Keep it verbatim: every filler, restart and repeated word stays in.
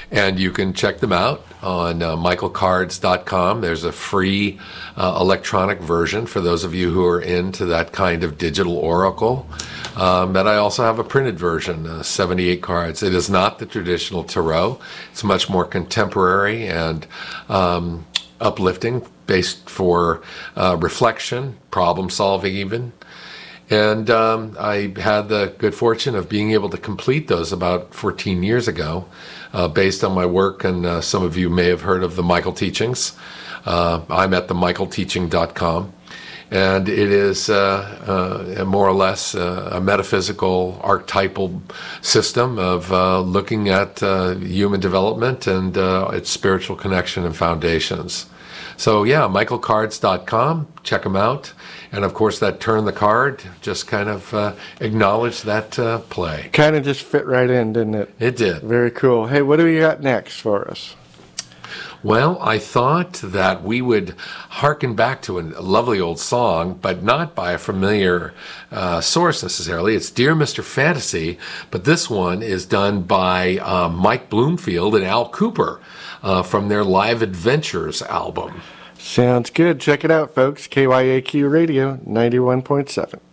And you can check them out on uh, michael cards dot com. There's a free uh, electronic version for those of you who are into that kind of digital oracle. Um, and I also have a printed version, uh, seventy-eight cards. It is not the traditional tarot. It's much more contemporary and um, uplifting, based for uh, reflection, problem solving even. And um, I had the good fortune of being able to complete those about fourteen years ago, uh, based on my work, and uh, some of you may have heard of the Michael Teachings. Uh, I'm at the michael teaching dot com, and it is uh, uh, more or less uh, a metaphysical, archetypal system of uh, looking at uh, human development and uh, its spiritual connection and foundations. So yeah, michael cards dot com, check them out. And of course, that turn the card just kind of uh, acknowledged that uh, play. Kind of just fit right in, didn't it? It did. Very cool. Hey, what do we got next for us? Well, I thought that we would hearken back to a lovely old song, but not by a familiar uh, source necessarily. It's Dear Mister Fantasy, but this one is done by uh, Mike Bloomfield and Al Cooper uh, from their Live Adventures album. Sounds good. Check it out, folks. K Y A Q Radio, ninety-one point seven.